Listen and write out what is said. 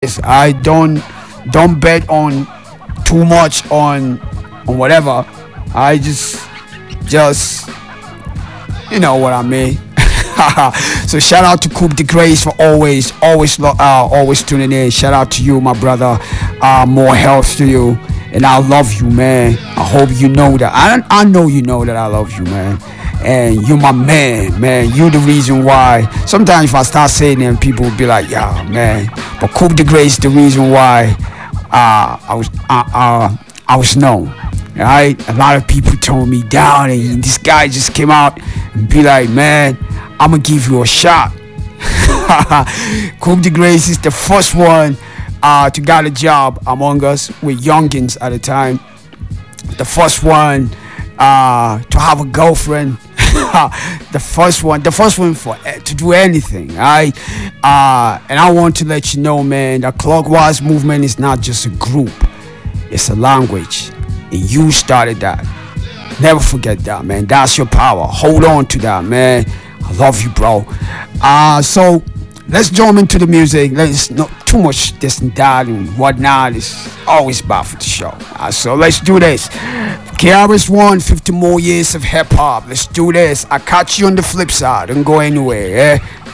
Vegas. I don't bet on too much on whatever. I just you know what I mean. So shout out to Coupe de Grace for always tuning in. Shout out to you, my brother. More health to you, and I love you, man. I hope you know that. I know you know that I love you, man. And you're my man. You're the reason why. Sometimes if I start saying them, people will be like, yeah, man. But Coupe de Grace, the reason why I was known. Right? A lot of people tone me down, and this guy just came out and be like, man, I'm gonna give you a shot. Coupe de Grace is the first one to get a job among us with youngins at the time. The first one to have a girlfriend. the first one for to do anything, right? And I want to let you know, man, that Clockwise Movement is not just a group; it's a language, and you started that. Never forget that, man. That's your power. Hold on to that, man. I love you, bro. So let's jump into the music. Let's not too much this and that and whatnot. It's always bad for the show. So let's do this. KRS-One, 50 more years of hip hop. Let's do this. I catch you on the flip side. Don't go anywhere.